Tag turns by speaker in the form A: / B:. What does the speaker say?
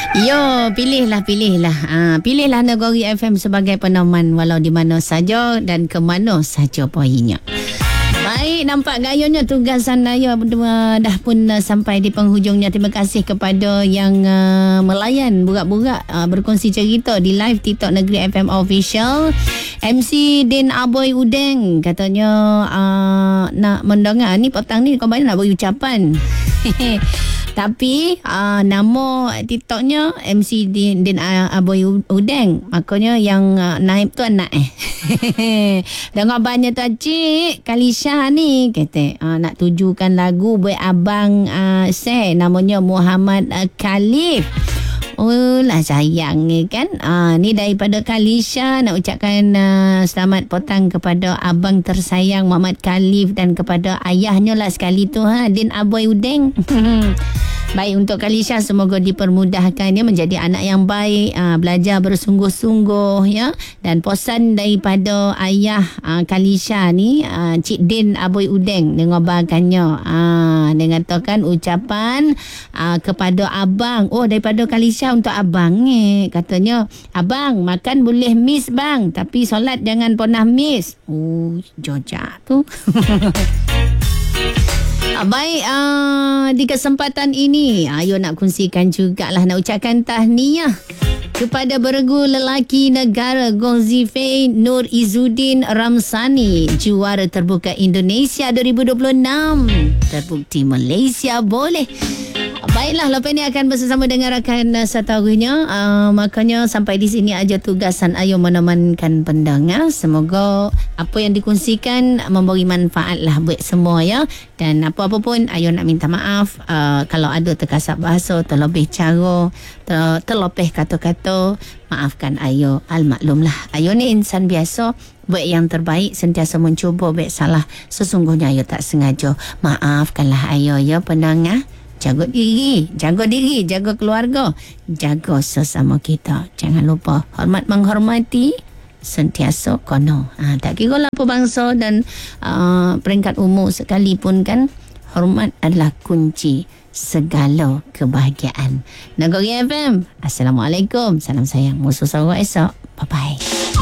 A: Yo, pilihlah. Pilihlah Negeri FM sebagai peneman walau di mana saja dan ke mana saja poinnya. Baik, nampak gayanya tugasan saya dah pun sampai di penghujungnya. Terima kasih kepada yang melayan burak-burak berkongsi cerita di live TikTok Negeri FM Official. MC Din Aboy Udeng katanya nak mendengar ni petang ni kau banyak nak beri ucapan. Tapi nama TikToknya MC Din Aboy Udeng. Makanya yang naib tu anak dengar banyak tu Cik Kalisha ni kata nak tujukan lagu buat abang saya namanya Muhammad Khalif. Oh lah sayang ni kan. Ni daripada Kalisha nak ucapkan selamat petang kepada abang tersayang Muhammad Khalif dan kepada ayahnya lah sekali tu Din Aboy Udeng. Baik, untuk Kalisha semoga dipermudahkan ya menjadi anak yang baik, belajar bersungguh-sungguh ya. Dan pesan daripada ayah Kalisha ni Cik Din Aboy Udeng mengabarkannya mengatakan ucapan kepada abang. Oh, daripada Kalisha untuk abang ni katanya, abang makan boleh miss bang, tapi solat jangan pernah miss. Oh, jojak tu. Baik, di kesempatan ini ayo nak kongsikan jugalah, nak ucapkan tahniah kepada beregu lelaki negara Ghazife Nur Izzuddin Ramsani, juara terbuka Indonesia 2026. Terbukti Malaysia boleh. Baiklah, lepas ni akan bersama dengan rakan setahunya. Makanya sampai di sini aja tugasan ayo menemankan pendengar. Semoga apa yang dikongsikan memberi manfaat lah buat semua ya. Dan apa-apa pun ayo nak minta maaf kalau ada terkasar bahasa, terlebih cara, terlopeh kata-kata. Maafkan ayo, al-maklum lah. Ayo ni insan biasa, buat yang terbaik, sentiasa mencuba buat salah. Sesungguhnya ayo tak sengaja. Maafkanlah ayo ya pendengar. Jaga diri, jaga keluarga, jaga sesama kita. Jangan lupa hormat menghormati, sentiasa kono. Tak kira lah apa bangsa dan peringkat umur sekalipun kan, hormat adalah kunci segala kebahagiaan. Negeri FM, Assalamualaikum, salam sayang, musuh sahabat esok. Bye-bye.